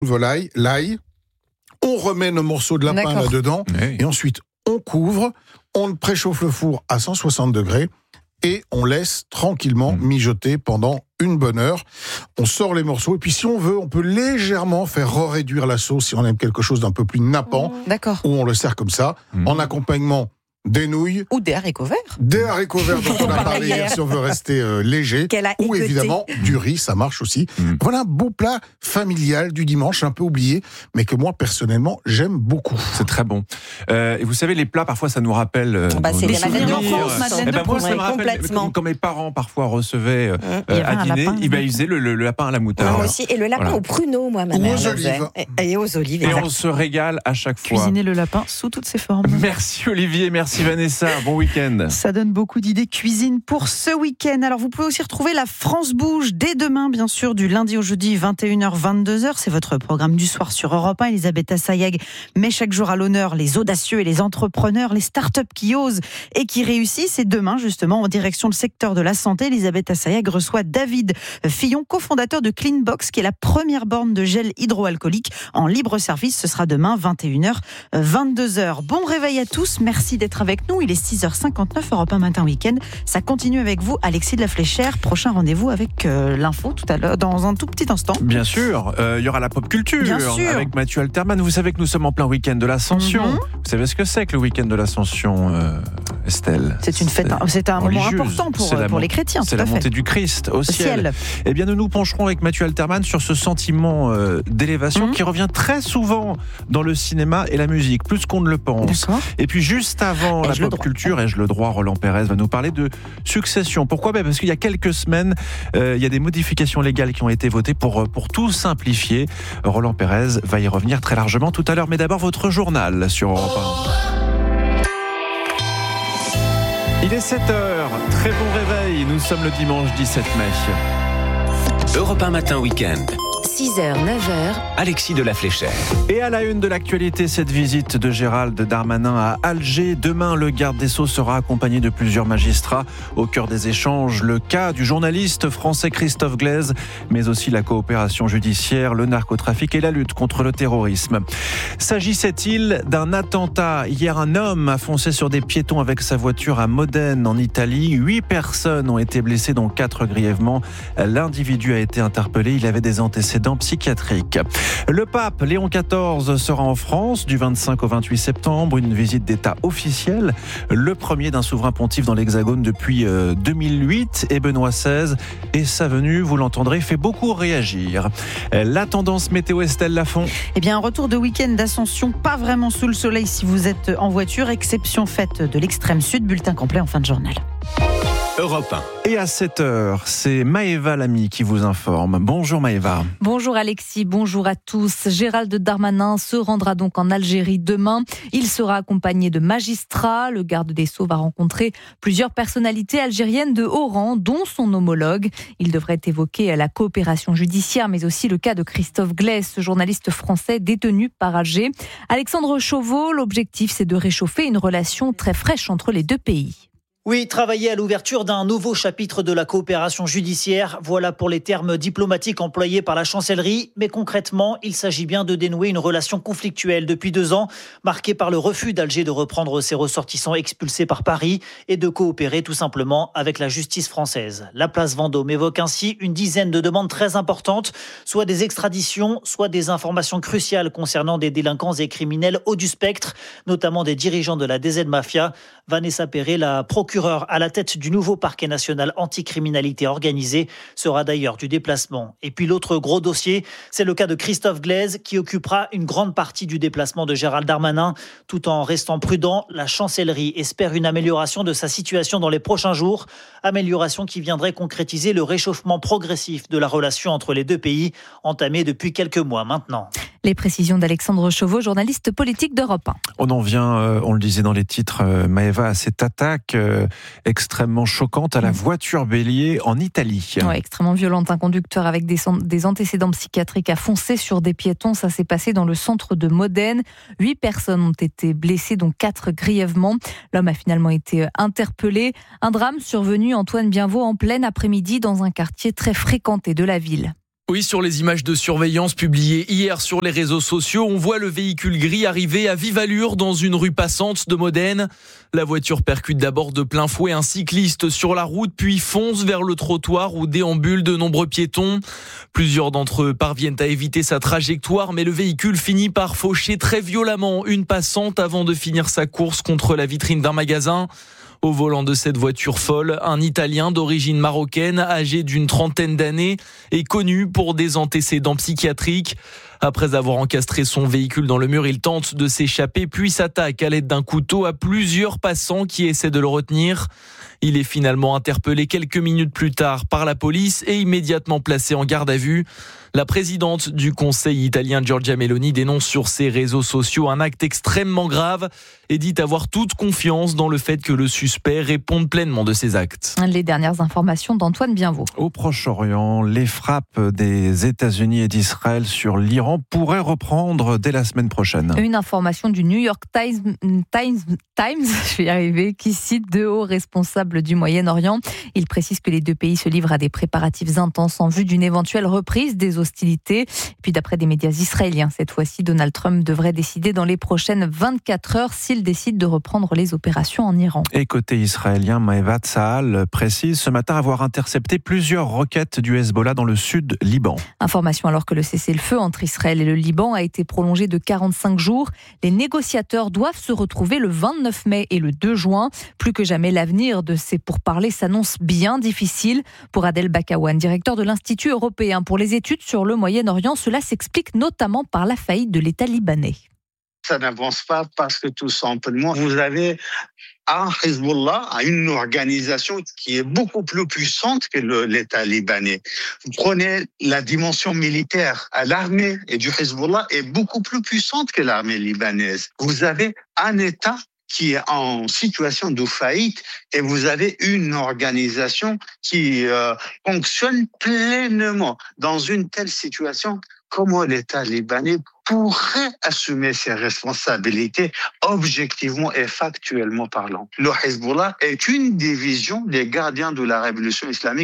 volaille, l'ail, on remet nos morceaux de lapin là-dedans, et ensuite on couvre, on préchauffe le four à 160 degrés, et on laisse tranquillement mijoter pendant une bonne heure. On sort les morceaux, et puis si on veut, on peut légèrement faire réduire la sauce si on aime quelque chose d'un peu plus nappant, ou on le sert comme ça, en accompagnement des nouilles. Ou des haricots verts. Des haricots verts dont on a parlé hier si on veut rester léger. Ou évidemment du riz, ça marche aussi. Voilà un beau plat familial du dimanche, un peu oublié, mais que moi personnellement j'aime beaucoup. C'est très bon. Et vous savez, les plats parfois ça nous rappelle. C'est les madeleines d'enfance, madeleines de Proust. Moi ça me rappelle quand mes parents parfois recevaient à dîner, ils faisaient le lapin à la moutarde. Moi aussi, et le lapin au pruneau, moi ma mère. Aux olives. Et aux olives. Et on se régale à chaque fois. Cuisiner le lapin sous toutes ses formes. Merci Olivier, merci Vanessa, bon week-end. Ça donne beaucoup d'idées cuisine pour ce week-end. Alors vous pouvez aussi retrouver La France Bouge dès demain, bien sûr, du lundi au jeudi, 21h, 22h. C'est votre programme du soir sur Europe 1. Elisabeth Assayag met chaque jour à l'honneur les audacieux et les entrepreneurs, les startups qui osent et qui réussissent. Et demain, justement, en direction le secteur de la santé, Elisabeth Assayag reçoit David Fillon, cofondateur de Cleanbox, qui est la première borne de gel hydroalcoolique en libre service. Ce sera demain, 21h, 22h. Bon réveil à tous. Merci d'être avec nous. Il est 6h59, Europe 1 Matin Week-end. Ça continue avec vous, Alexis de la Fléchère. Prochain rendez-vous avec l'info tout à l'heure, dans un tout petit instant. Bien sûr, il y aura la pop culture avec Mathieu Alterman. Vous savez que nous sommes en plein week-end de l'Ascension. Vous savez ce que c'est que le week-end de l'Ascension, Estelle? C'est une fête, c'est un moment important pour les chrétiens. C'est la montée du Christ au ciel. Eh bien, nous nous pencherons avec Mathieu Alterman sur ce sentiment d'élévation qui revient très souvent dans le cinéma et la musique, plus qu'on ne le pense. Et puis juste avant la pop culture, ai-je le droit, Roland Pérez va nous parler de succession. Pourquoi ? Parce qu'il y a quelques semaines, il y a des modifications légales qui ont été votées pour tout simplifier. Roland Pérez va y revenir très largement tout à l'heure. Mais d'abord, votre journal sur Europe 1. Il est 7h, très bon réveil. Nous sommes le dimanche 17 mai. Europe 1 Matin Week-end. 6h, 9h, Alexis de la Fléchère. Et à la une de l'actualité, cette visite de Gérald Darmanin à Alger. Demain, le garde des Sceaux sera accompagné de plusieurs magistrats. Au cœur des échanges, le cas du journaliste français Christophe Glaise, mais aussi la coopération judiciaire, le narcotrafic et la lutte contre le terrorisme. S'agissait-il d'un attentat ? Hier, un homme a foncé sur des piétons avec sa voiture à Modène, en Italie. 8 personnes ont été blessées, dont 4 grièvement. L'individu a été interpellé. Il avait des antécédents psychiatrique. Le pape Léon XIV sera en France du 25 au 28 septembre, une visite d'État officielle, le premier d'un souverain pontife dans l'Hexagone depuis 2008, et Benoît XVI. Et sa venue, vous l'entendrez, fait beaucoup réagir. La tendance météo, Estelle Lafont. Eh bien, un retour de week-end d'ascension, pas vraiment sous le soleil si vous êtes en voiture, exception faite de l'extrême sud. Bulletin complet en fin de journal. Europe 1. Et à 7h, c'est Maëva Lamy qui vous informe. Bonjour Maëva. Bonjour Alexis, bonjour à tous. Gérald Darmanin se rendra donc en Algérie demain. Il sera accompagné de magistrats. Le garde des Sceaux va rencontrer plusieurs personnalités algériennes de haut rang, dont son homologue. Il devrait évoquer la coopération judiciaire, mais aussi le cas de Christophe Glaise, ce journaliste français détenu par Alger. Alexandre Chauveau, l'objectif c'est de réchauffer une relation très fraîche entre les deux pays. Oui, travailler à l'ouverture d'un nouveau chapitre de la coopération judiciaire, voilà pour les termes diplomatiques employés par la chancellerie. Mais concrètement, il s'agit bien de dénouer une relation conflictuelle depuis 2 ans, marquée par le refus d'Alger de reprendre ses ressortissants expulsés par Paris et de coopérer tout simplement avec la justice française. La place Vendôme évoque ainsi une dizaine de demandes très importantes, soit des extraditions, soit des informations cruciales concernant des délinquants et criminels hauts du spectre, notamment des dirigeants de la DZ Mafia. Vanessa Perret, la procureure à la tête du nouveau parquet national anticriminalité organisée, sera d'ailleurs du déplacement. Et puis l'autre gros dossier, c'est le cas de Christophe Glaise qui occupera une grande partie du déplacement de Gérald Darmanin. Tout en restant prudent, la chancellerie espère une amélioration de sa situation dans les prochains jours. Amélioration qui viendrait concrétiser le réchauffement progressif de la relation entre les deux pays, entamé depuis quelques mois maintenant. Les précisions d'Alexandre Chauveau, journaliste politique d'Europe 1. On en vient, on le disait dans les titres, Maëva, à cette attaque extrêmement choquante à la voiture bélier en Italie. Ouais, extrêmement violente. Un conducteur avec des antécédents psychiatriques a foncé sur des piétons. Ça s'est passé dans le centre de Modène. 8 personnes ont été blessées, dont 4 grièvement. L'homme a finalement été interpellé. Un drame survenu, Antoine Bienvaux, en plein après-midi dans un quartier très fréquenté de la ville. Oui, sur les images de surveillance publiées hier sur les réseaux sociaux, on voit le véhicule gris arriver à vive allure dans une rue passante de Modène. La voiture percute d'abord de plein fouet un cycliste sur la route, puis fonce vers le trottoir où déambulent de nombreux piétons. Plusieurs d'entre eux parviennent à éviter sa trajectoire, mais le véhicule finit par faucher très violemment une passante avant de finir sa course contre la vitrine d'un magasin. Au volant de cette voiture folle, un Italien d'origine marocaine, âgé d'une trentaine d'années, est connu pour des antécédents psychiatriques. Après avoir encastré son véhicule dans le mur, il tente de s'échapper, puis s'attaque à l'aide d'un couteau à plusieurs passants qui essaient de le retenir. Il est finalement interpellé quelques minutes plus tard par la police et immédiatement placé en garde à vue. La présidente du Conseil italien, Giorgia Meloni, dénonce sur ses réseaux sociaux un acte extrêmement grave et dit avoir toute confiance dans le fait que le suspect réponde pleinement de ses actes. Les dernières informations d'Antoine Bienvaux. Au Proche-Orient, les frappes des États-Unis et d'Israël sur l'Iran pourraient reprendre dès la semaine prochaine. Une information du New York Times, je vais y arriver, qui cite deux hauts responsables du Moyen-Orient. Il précise que les deux pays se livrent à des préparatifs intenses en vue d'une éventuelle reprise des hostilités. Et puis d'après des médias israéliens, cette fois-ci, Donald Trump devrait décider dans les prochaines 24 heures s'il décide de reprendre les opérations en Iran. Et côté israélien, Maëvat Tsahal précise ce matin avoir intercepté plusieurs roquettes du Hezbollah dans le sud Liban. Information alors que le cessez-le-feu entre Israël et le Liban a été prolongé de 45 jours. Les négociateurs doivent se retrouver le 29 mai et le 2 juin. Plus que jamais, l'avenir de ces pourparlers s'annonce bien difficile. Pour Adel Bakawan, directeur de l'Institut européen pour les études sur le Moyen-Orient, cela s'explique notamment par la faillite de l'État libanais. Ça n'avance pas parce que tout simplement, vous avez un Hezbollah, une organisation qui est beaucoup plus puissante que l'État libanais. Vous prenez la dimension militaire à l'armée et du Hezbollah est beaucoup plus puissante que l'armée libanaise. Vous avez un État qui est en situation de faillite et vous avez une organisation qui fonctionne pleinement. Dans une telle situation, comment l'État libanais pourrait assumer ses responsabilités objectivement et factuellement parlant? Le Hezbollah est une division des gardiens de la révolution islamique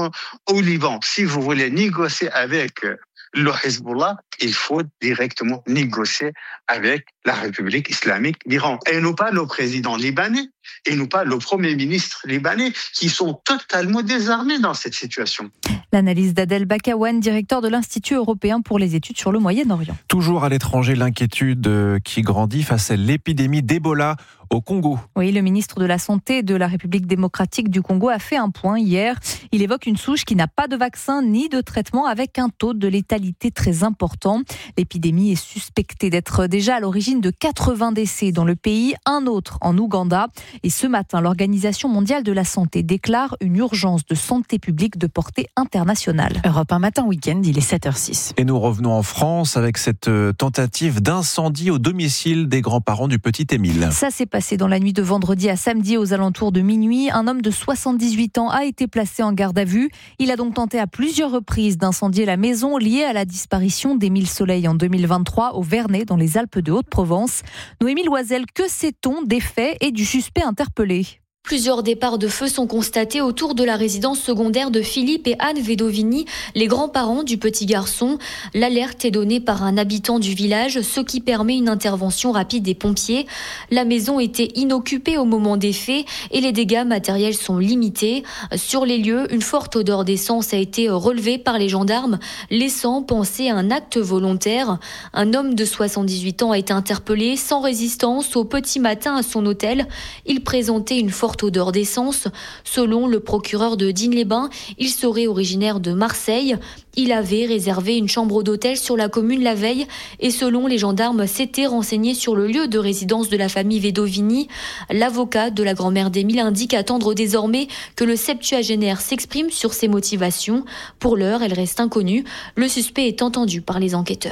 au Liban. Si vous voulez négocier avec le Hezbollah, il faut directement négocier avec la République islamique d'Iran. Et non pas le président libanais, et non pas le premier ministre libanais, qui sont totalement désarmés dans cette situation. L'analyse d'Adel Bakawan, directeur de l'Institut européen pour les études sur le Moyen-Orient. Toujours à l'étranger, l'inquiétude qui grandit face à l'épidémie d'Ebola au Congo. Oui, le ministre de la Santé de la République démocratique du Congo a fait un point hier. Il évoque une souche qui n'a pas de vaccin ni de traitement avec un taux de létalité très important. L'épidémie est suspectée d'être déjà à l'origine de 80 décès dans le pays, un autre en Ouganda. Et ce matin, l'Organisation mondiale de la santé déclare une urgence de santé publique de portée internationale. Europe 1 matin week-end, il est 7h06. Et nous revenons en France avec cette tentative d'incendie au domicile des grands-parents du petit Émile. Ça s'est passé dans la nuit de vendredi à samedi aux alentours de minuit. Un homme de 78 ans a été placé en garde à vue. Il a donc tenté à plusieurs reprises d'incendier la maison liée à la disparition d'Émile Soleil en 2023 au Vernet dans les Alpes de Haute-Provence. Noémie Loisel, que sait-on des faits et du suspect interpellé ? Plusieurs départs de feu sont constatés autour de la résidence secondaire de Philippe et Anne Vedovini, les grands-parents du petit garçon. L'alerte est donnée par un habitant du village, ce qui permet une intervention rapide des pompiers. La maison était inoccupée au moment des faits et les dégâts matériels sont limités. Sur les lieux, une forte odeur d'essence a été relevée par les gendarmes, laissant penser à un acte volontaire. Un homme de 78 ans a été interpellé sans résistance au petit matin à son hôtel. Il présentait une forte odeur d'essence. Selon le procureur de Digne-les-Bains, il serait originaire de Marseille. Il avait réservé une chambre d'hôtel sur la commune la veille et selon les gendarmes, s'était renseigné sur le lieu de résidence de la famille Vedovini. L'avocat de la grand-mère d'Émile indique attendre désormais que le septuagénaire s'exprime sur ses motivations. Pour l'heure, elle reste inconnue. Le suspect est entendu par les enquêteurs.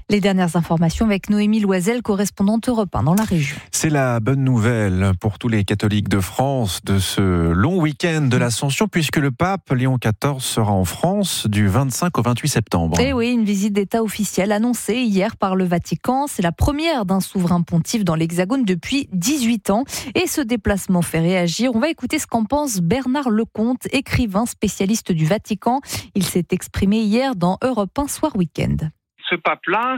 Les dernières informations avec Noémie Loisel, correspondante Europe 1 dans la région. C'est la bonne nouvelle pour tous les catholiques de France de ce long week-end de l'Ascension, puisque le pape Léon XIV sera en France du 25 au 28 septembre. Et oui, une visite d'État officielle annoncée hier par le Vatican. C'est la première d'un souverain pontife dans l'Hexagone depuis 18 ans. Et ce déplacement fait réagir. On va écouter ce qu'en pense Bernard Lecomte, écrivain spécialiste du Vatican. Il s'est exprimé hier dans Europe 1 Soir Week-end. Ce pape-là,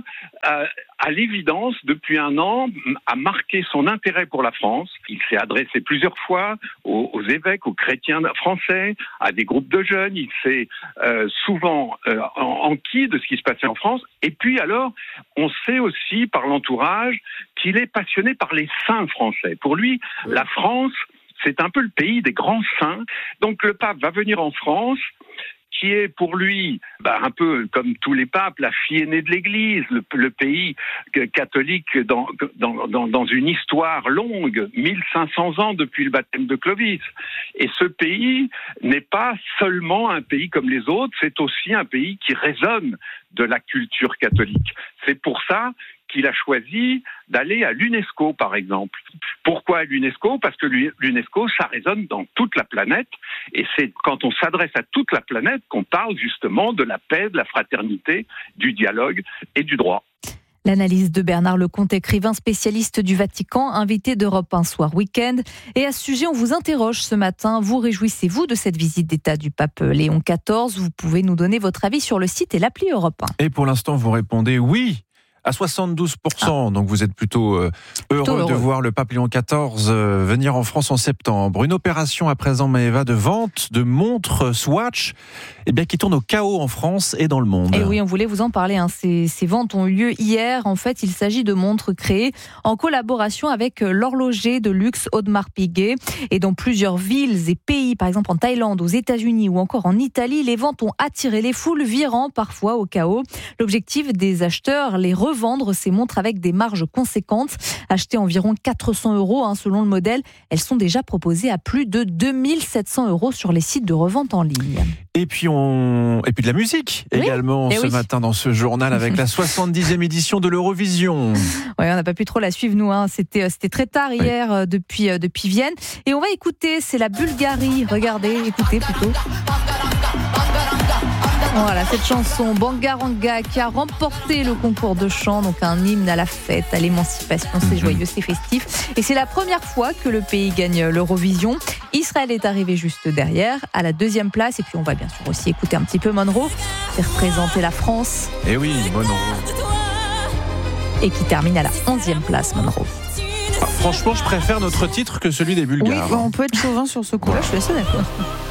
à l'évidence, depuis un an, a marqué son intérêt pour la France. Il s'est adressé plusieurs fois aux évêques, aux chrétiens français, à des groupes de jeunes. Il s'est souvent enquis de ce qui se passait en France. Et puis alors, on sait aussi par l'entourage qu'il est passionné par les saints français. Pour lui, la France, c'est un peu le pays des grands saints. Donc le pape va venir en France, qui est pour lui, un peu comme tous les papes, la fille aînée de l'Église, le pays catholique dans une histoire longue, 1500 ans depuis le baptême de Clovis. Et ce pays n'est pas seulement un pays comme les autres, c'est aussi un pays qui résonne de la culture catholique. C'est pour ça qu'il a choisi d'aller à l'UNESCO, par exemple. Pourquoi à l'UNESCO ? Parce que l'UNESCO, ça résonne dans toute la planète, et c'est quand on s'adresse à toute la planète qu'on parle justement de la paix, de la fraternité, du dialogue et du droit. L'analyse de Bernard Lecomte, écrivain spécialiste du Vatican, invité d'Europe 1 Soir Week-end. Et à ce sujet, on vous interroge ce matin. Vous réjouissez-vous de cette visite d'État du pape Léon XIV ? Vous pouvez nous donner votre avis sur le site et l'appli Europe 1. Et pour l'instant, vous répondez oui à 72%. Donc vous êtes plutôt heureux de voir le pape Léon XIV venir en France en septembre. Une opération à présent, Maëva, de vente de montres Swatch qui tourne au chaos en France et dans le monde. Et oui, on voulait vous en parler. Ces ventes ont eu lieu hier. En fait, il s'agit de montres créées en collaboration avec l'horloger de luxe Audemars Piguet. Et dans plusieurs villes et pays, par exemple en Thaïlande, aux États-Unis ou encore en Italie, les ventes ont attiré les foules, virant parfois au chaos. L'objectif des acheteurs, les revendre ces montres avec des marges conséquentes. Achetées environ 400 € selon le modèle, elles sont déjà proposées à plus de 2700 € sur les sites de revente en ligne. Et puis de la musique également matin dans ce journal avec la 70e édition de l'Eurovision. Oui, on n'a pas pu trop la suivre nous. C'était très tard hier depuis Vienne. Et on va écouter, c'est la Bulgarie. Regardez, écoutez plutôt. Voilà, cette chanson Bangaranga qui a remporté le concours de chant, donc un hymne à la fête, à l'émancipation, c'est joyeux, c'est festif. Et c'est la première fois que le pays gagne l'Eurovision. Israël est arrivé juste derrière, à la 2e place. Et puis on va bien sûr aussi écouter un petit peu Monroe, qui représentait la France. Et oui, Monroe. Et qui termine à la 11e place, Monroe. Franchement, je préfère notre titre que celui des Bulgares. Oui, on peut être chauvin sur ce coup-là, je suis assez d'accord.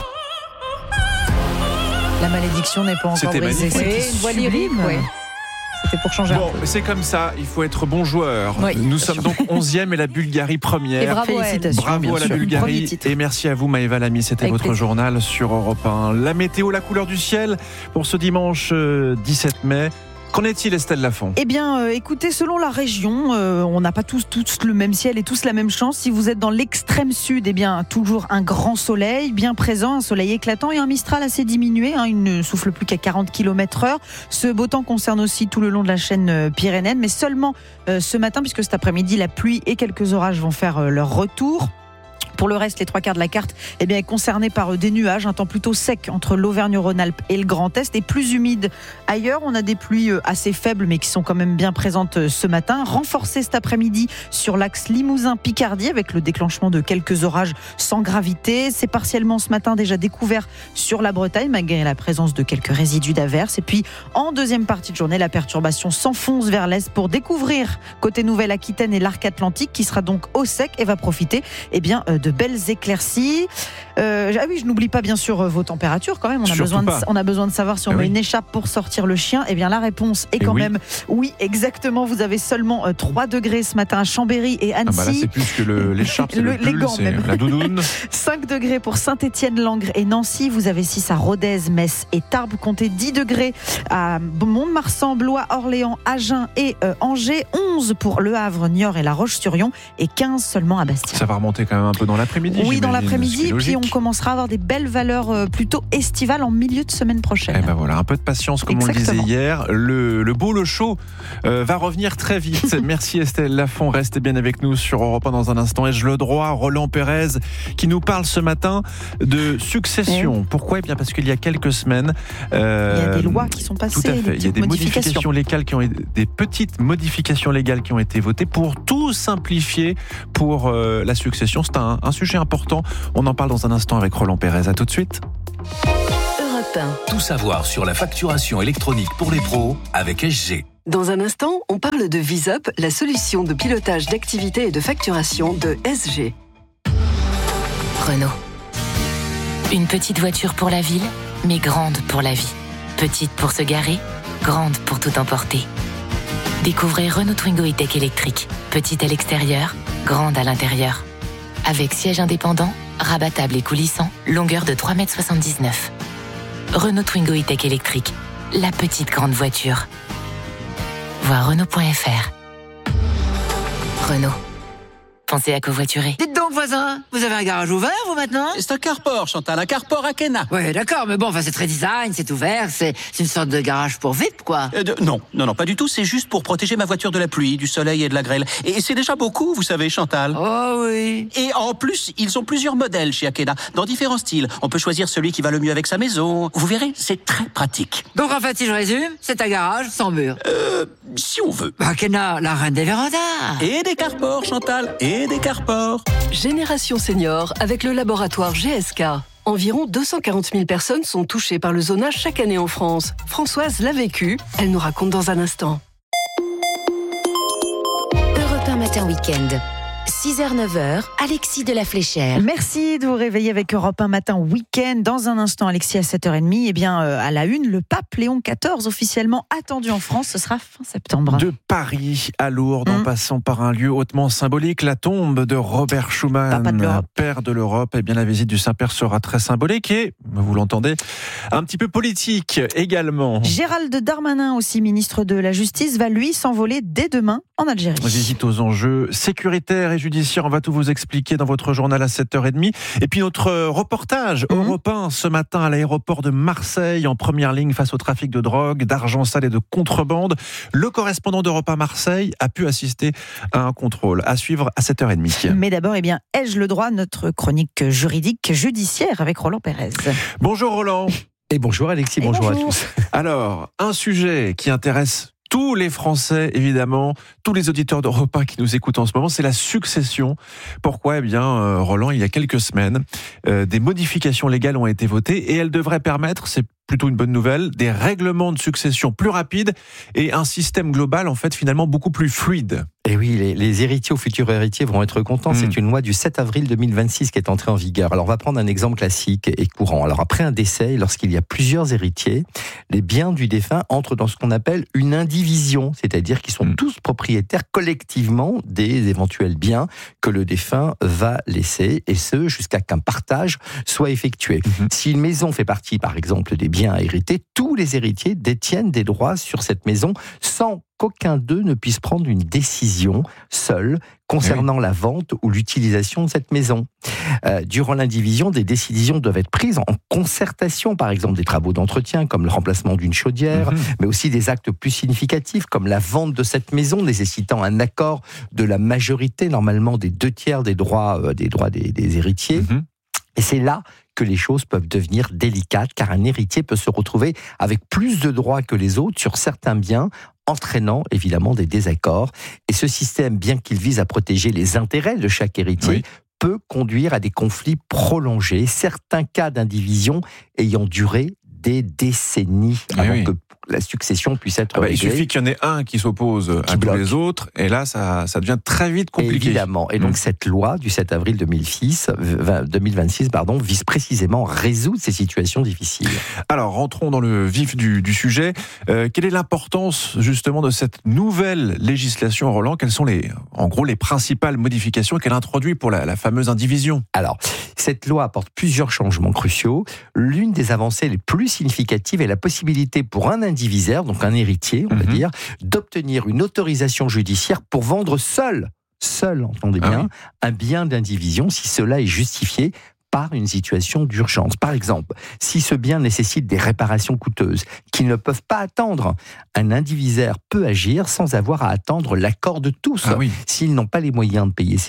La malédiction n'est pas encore brisée. C'est une voix lyrique, oui. C'était pour changer un peu. C'est comme ça, il faut être bon joueur. Oui, nous sommes donc 11e et la Bulgarie première. Et bravo à la Bulgarie. Et merci à vous, Maëva Lamy. C'était avec votre plaisir. Journal sur Europe 1. La météo, la couleur du ciel pour ce dimanche 17 mai. Qu'en est-il, Estelle Lafont ? Eh bien, écoutez, selon la région, on n'a pas tous le même ciel et tous la même chance. Si vous êtes dans l'extrême sud, eh bien, toujours un grand soleil bien présent, un soleil éclatant et un Mistral assez diminué. Il ne souffle plus qu'à 40 km/h. Ce beau temps concerne aussi tout le long de la chaîne pyrénéenne, mais seulement ce matin, puisque cet après-midi, la pluie et quelques orages vont faire leur retour. Pour le reste, les 3/4 de la carte est concernée par des nuages, un temps plutôt sec entre l'Auvergne-Rhône-Alpes et le Grand Est et plus humide ailleurs. On a des pluies assez faibles mais qui sont quand même bien présentes ce matin, renforcées cet après-midi sur l'axe Limousin-Picardie avec le déclenchement de quelques orages sans gravité. C'est partiellement ce matin déjà découvert sur la Bretagne malgré la présence de quelques résidus d'averses. Et puis en deuxième partie de journée, la perturbation s'enfonce vers l'est pour découvrir côté Nouvelle-Aquitaine et l'arc atlantique qui sera donc au sec et va profiter de belles éclaircies. Je n'oublie pas bien sûr vos températures quand même. On a besoin de savoir si on met une écharpe pour sortir le chien. Eh bien la réponse est quand même oui, exactement. Vous avez seulement 3 degrés ce matin à Chambéry et Annecy. Là c'est plus que l'écharpe, c'est le pull, gants, c'est la doudoune. 5 degrés pour Saint-Étienne, Langres et Nancy. Vous avez 6 à Rodez, Metz et Tarbes. Comptez 10 degrés à Mont-de-Marsan, Blois, Orléans, Agen et Angers. 11 pour Le Havre, Niort et La Roche-sur-Yon et 15 seulement à Bastia. Ça va remonter quand même un peu dans l'après-midi. Oui, dans j'imagine, l'après-midi. c'est Puis logique. on commencera à avoir des belles valeurs plutôt estivales en milieu de semaine prochaine. Eh ben voilà, un peu de patience, comme on le disait Exactement. hier. Le beau, le chaud va revenir très vite. Merci Estelle Lafont. Restez bien avec nous sur Europe 1 dans un instant. Ai-je le droit? Roland Pérez qui nous parle ce matin de succession. Pourquoi? Eh bien parce qu'il y a quelques semaines, il y a des lois qui sont passées. tout à fait. Il y a des modifications légales des petites modifications légales qui ont été votées pour tout simplifier pour la succession. C'est un sujet important. On en parle dans un instant avec Roland Pérez. À tout de suite. Europe 1. Tout savoir sur la facturation électronique pour les pros avec SG. Dans un instant, on parle de VisUp, la solution de pilotage d'activité et de facturation de SG. Renault. Une petite voiture pour la ville, mais grande pour la vie. Petite pour se garer, grande pour tout emporter. Découvrez Renault Twingo E-Tech électrique. Petite à l'extérieur, grande à l'intérieur. Avec siège indépendant, rabattable et coulissant, longueur de 3,79 m. Renault Twingo E-Tech électrique. La petite grande voiture. Voir Renault.fr. Renault. Pensez à covoiturer. Dites donc, voisin, vous avez un garage ouvert, vous, maintenant? C'est un carport, Chantal, un carport à Kena. Ouais, d'accord, mais bon, enfin, c'est très design, c'est ouvert, c'est une sorte de garage pour VIP, quoi. Non, pas du tout, c'est juste pour protéger ma voiture de la pluie, du soleil et de la grêle. Et c'est déjà beaucoup, vous savez, Chantal. Oh oui. Et en plus, ils ont plusieurs modèles chez Akena, dans différents styles. On peut choisir celui qui va le mieux avec sa maison. Vous verrez, c'est très pratique. Donc, en fait, si je résume, c'est un garage sans mur. Si on veut. Akena, la reine des vérandas. Et des carports, Chantal, et des carports. Génération Senior avec le laboratoire GSK. Environ 240 000 personnes sont touchées par le zonage chaque année en France. Françoise l'a vécu, elle nous raconte dans un instant. Europe 1 Matin Week-end. 6h-9h, Alexis de la Fléchère. Merci de vous réveiller avec Europe 1 Matin Week-end. Dans un instant, Alexis, à 7h30, eh bien, à la une, le pape Léon XIV, officiellement attendu en France, ce sera fin septembre. De Paris à Lourdes, en passant par un lieu hautement symbolique, la tombe de Robert Schuman, père de l'Europe. Eh bien, la visite du Saint-Père sera très symbolique et, vous l'entendez, un petit peu politique également. Gérald Darmanin, aussi ministre de la Justice, va lui s'envoler dès demain en Algérie. Visite aux enjeux sécuritaires et judiciaires, on va tout vous expliquer dans votre journal à 7h30. Et puis notre reportage Europe 1 ce matin à l'aéroport de Marseille, en première ligne face au trafic de drogue, d'argent sale et de contrebande. Le correspondant d'Europe 1 Marseille a pu assister à un contrôle. À suivre à 7h30. Mais d'abord, eh bien, ai-je le droit, notre chronique juridique judiciaire avec Roland Pérez. Bonjour Roland. Et bonjour Alexis, bonjour à tous. Alors, un sujet qui intéresse tous les Français, évidemment, tous les auditeurs d'Europe 1 qui nous écoutent en ce moment, c'est la succession. Pourquoi? Eh bien, Roland, il y a quelques semaines, des modifications légales ont été votées et elles devraient permettre, c'est plutôt une bonne nouvelle, des règlements de succession plus rapides et un système global, en fait, finalement beaucoup plus fluide. Et oui, les héritiers ou futurs héritiers vont être contents. C'est une loi du 7 avril 2026 qui est entrée en vigueur. Alors, on va prendre un exemple classique et courant. Alors, après un décès, lorsqu'il y a plusieurs héritiers, les biens du défunt entrent dans ce qu'on appelle une indivision, c'est-à-dire qu'ils sont tous propriétaires collectivement des éventuels biens que le défunt va laisser, et ce, jusqu'à qu'un partage soit effectué. Si une maison fait partie, par exemple, des biens à hériter, tous les héritiers détiennent des droits sur cette maison sans qu'aucun d'eux ne puisse prendre une décision seul concernant la vente ou l'utilisation de cette maison. Durant l'indivision, des décisions doivent être prises en concertation, par exemple des travaux d'entretien comme le remplacement d'une chaudière, mais aussi des actes plus significatifs comme la vente de cette maison nécessitant un accord de la majorité, normalement des 2/3 des droits des héritiers. Et c'est là que les choses peuvent devenir délicates, car un héritier peut se retrouver avec plus de droits que les autres sur certains biens, entraînant évidemment des désaccords. Et ce système, bien qu'il vise à protéger les intérêts de chaque héritier, peut conduire à des conflits prolongés, certains cas d'indivision ayant duré des décennies avant que la succession puisse être réglée. Il suffit qu'il y en ait un qui s'oppose à tous les autres, et là, ça devient très vite compliqué. Évidemment. Et donc, cette loi du 7 avril 2026 vise précisément à résoudre ces situations difficiles. Alors, rentrons dans le vif du sujet. Quelle est l'importance, justement, de cette nouvelle législation, Roland? Quelles sont en gros, les principales modifications qu'elle introduit pour la fameuse indivision? Alors, cette loi apporte plusieurs changements cruciaux. L'une des avancées les plus significatives est la possibilité pour un indivisaire, donc un héritier, on va dire, d'obtenir une autorisation judiciaire pour vendre seul seul, entendez bien, un bien d'indivision si cela est justifié par une situation d'urgence. Par exemple, si ce bien nécessite des réparations coûteuses qui ne peuvent pas attendre, un indivisaire peut agir sans avoir à attendre l'accord de tous. S'ils n'ont pas les moyens de payer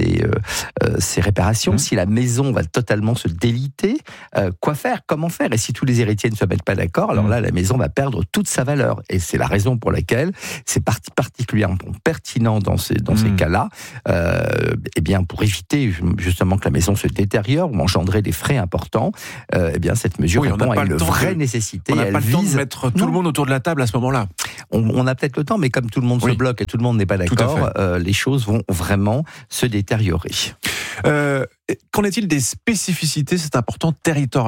ces réparations, si la maison va totalement se déliter, quoi faire ? Comment faire ? Et si tous les héritiers ne se mettent pas d'accord, alors là, la maison va perdre toute sa valeur. Et c'est la raison pour laquelle c'est particulièrement pertinent dans ces cas-là, eh bien, pour éviter justement que la maison se détériore, engendrer des frais importants, eh bien cette mesure répond à une vraie nécessité. On n'a pas le temps de mettre tout le monde autour de la table à ce moment-là. On a peut-être le temps, mais comme tout le monde se bloque et tout le monde n'est pas d'accord, les choses vont vraiment se détériorer. Qu'en est-il des spécificités, c'est important, territoriales ?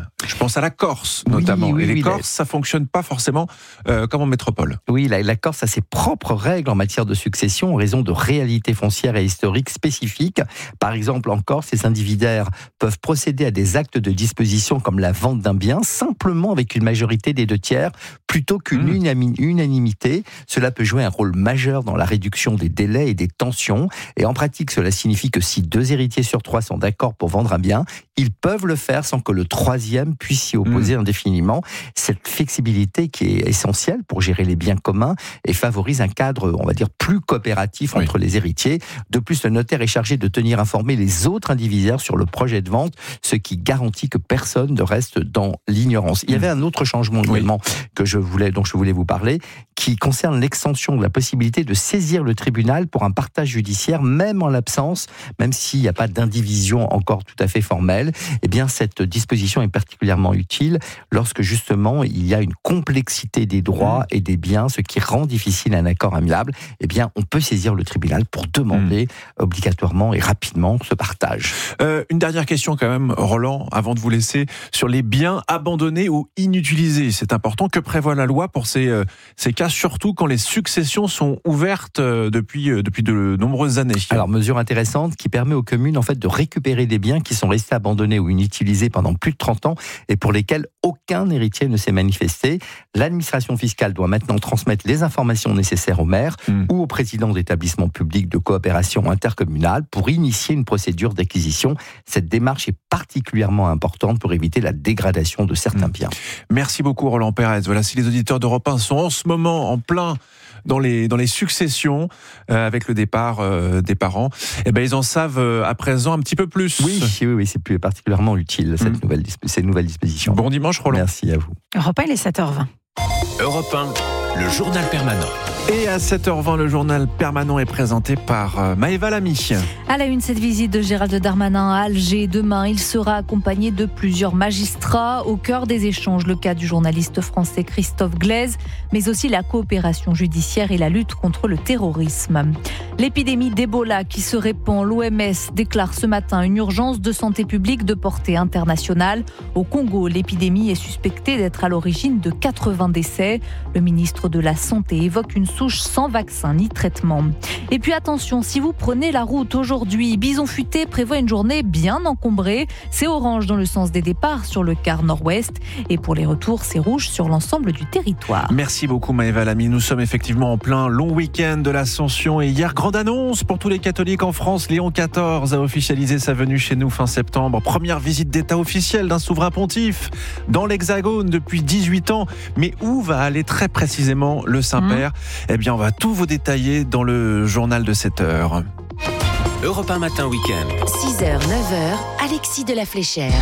Je pense à la Corse, notamment. Et les Corses, ça ne fonctionne pas forcément comme en métropole. Oui, la Corse a ses propres règles en matière de succession en raison de réalités foncières et historiques spécifiques. Par exemple, en Corse, les indivisaires peuvent procéder à des actes de disposition comme la vente d'un bien, simplement avec une majorité des 2/3, plutôt qu'une unanimité. Cela peut jouer un rôle majeur dans la réduction des délais et des tensions. Et en pratique, cela signifie que si 2 héritiers sur 3 sont d'accord pour vendre un bien, ils peuvent le faire sans que le 3e puisse s'y opposer indéfiniment. Cette flexibilité qui est essentielle pour gérer les biens communs et favorise un cadre, on va dire, plus coopératif entre les héritiers. De plus, le notaire est chargé de tenir informés les autres indivisaires sur le projet de vente, ce qui garantit que personne ne reste dans l'ignorance. Il y avait un autre changement également dont je voulais vous parler, qui concerne l'extension de la possibilité de saisir le tribunal pour un partage judiciaire, même en l'absence, même s'il n'y a pas d'indivision encore tout à fait formelle. Eh bien, cette disposition est particulièrement utile lorsque justement il y a une complexité des droits et des biens, ce qui rend difficile un accord amiable. Eh bien, on peut saisir le tribunal pour demander obligatoirement et rapidement ce partage. Une dernière question quand même, Roland, avant de vous laisser, sur les biens abandonnés ou inutilisés. C'est important. Que prévoit la loi pour ces cas, surtout quand les successions sont ouvertes depuis de nombreuses années? Alors, mesure intéressante qui permet aux communes en fait de récupérer des biens qui sont restés abandonnés ou inutilisés pendant plus de 30 ans et pour lesquels aucun héritier ne s'est manifesté. L'administration fiscale doit maintenant transmettre les informations nécessaires au maire ou au président d'établissement public de coopération intercommunale pour initier une procédure d'acquisition. Cette démarche est particulièrement importante pour éviter la dégradation de certains biens. Merci beaucoup Roland Pérez. Voilà, si les auditeurs d'Europe 1 sont en ce moment en plein dans les successions avec le départ des parents, eh ben ils en savent à présent un petit peu plus. Oui, c'est plus particulièrement utile ces nouvelles dispositions. Bon dimanche Roland. Merci à vous. Europe 1, il est 7h20. Europe 1, le journal permanent. Et à 7h20, le journal permanent est présenté par Maëva Lamy. À la une, cette visite de Gérald Darmanin à Alger. Demain, il sera accompagné de plusieurs magistrats. Au cœur des échanges, le cas du journaliste français Christophe Glaise, mais aussi la coopération judiciaire et la lutte contre le terrorisme. L'épidémie d'Ebola qui se répand, l'OMS déclare ce matin une urgence de santé publique de portée internationale. Au Congo, l'épidémie est suspectée d'être à l'origine de 80 décès. Le ministre de la Santé évoque une souche sans vaccin ni traitement. Et puis attention, si vous prenez la route aujourd'hui, Bison Futé prévoit une journée bien encombrée. C'est orange dans le sens des départs sur le quart nord-ouest. Et pour les retours, c'est rouge sur l'ensemble du territoire. Merci beaucoup Maëva Lamy. Nous sommes effectivement en plein long week-end de l'Ascension. Et hier, grande annonce pour tous les catholiques en France. Léon XIV a officialisé sa venue chez nous fin septembre. Première visite d'État officielle d'un souverain pontife dans l'Hexagone depuis 18 ans. Mais où va aller très précisément le Saint-Père ? Eh bien, on va tout vous détailler dans le journal de 7h. Europe 1 matin week-end. 6h, 9h, Alexis de la Fléchère.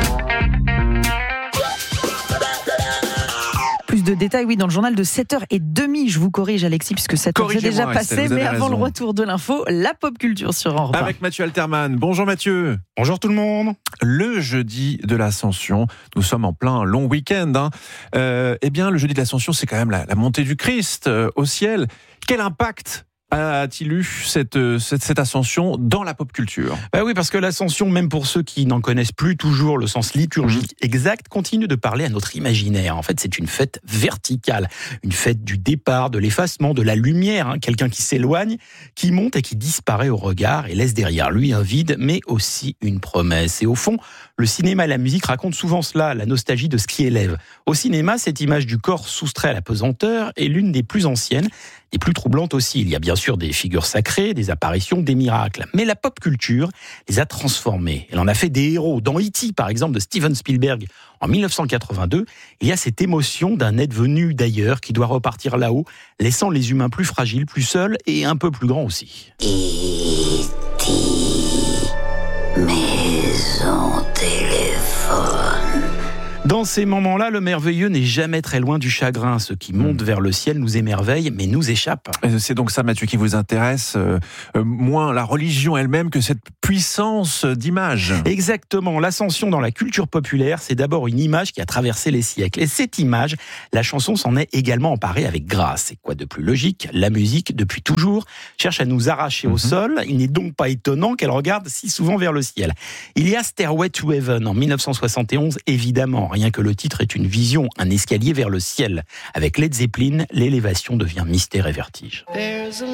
Plus de détails, dans le journal de 7h30. Je vous corrige, Alexis, puisque 7h c'est déjà passé. Mais avant le retour de l'info, la pop culture sur Europe 1. Avec Mathieu Alterman. Bonjour Mathieu. Bonjour tout le monde. Le jeudi de l'Ascension, nous sommes en plein long week-end. Eh bien, le jeudi de l'Ascension, c'est quand même la montée du Christ au ciel. Quel impact a-t-il eu cette ascension dans la pop culture ? Oui, parce que l'ascension, même pour ceux qui n'en connaissent plus toujours le sens liturgique exact, continue de parler à notre imaginaire. En fait, c'est une fête verticale, une fête du départ, de l'effacement, de la lumière. Quelqu'un qui s'éloigne, qui monte et qui disparaît au regard et laisse derrière lui un vide, mais aussi une promesse. Et au fond, le cinéma et la musique racontent souvent cela, la nostalgie de ce qui élève. Au cinéma, cette image du corps soustrait à la pesanteur est l'une des plus anciennes. les plus troublantes aussi. Il y a bien sûr des figures sacrées, des apparitions, des miracles. Mais la pop culture les a transformés. Elle en a fait des héros. Dans E.T., par exemple, de Steven Spielberg, en 1982, il y a cette émotion d'un être venu d'ailleurs qui doit repartir là-haut, laissant les humains plus fragiles, plus seuls et un peu plus grands aussi. E.T. Maison téléphone. Dans ces moments-là, le merveilleux n'est jamais très loin du chagrin. Ce qui monte vers le ciel nous émerveille, mais nous échappe. C'est donc ça, Mathieu, qui vous intéresse, moins la religion elle-même que cette puissance d'image. Exactement. L'ascension dans la culture populaire, c'est d'abord une image qui a traversé les siècles. Et cette image, la chanson s'en est également emparée avec grâce. Et quoi de plus logique ? La musique, depuis toujours, cherche à nous arracher au sol. Il n'est donc pas étonnant qu'elle regarde si souvent vers le ciel. Il y a Stairway to Heaven en 1971, évidemment. Rien que le titre est une vision, un escalier vers le ciel. Avec Led Zeppelin, l'élévation devient mystère et vertige.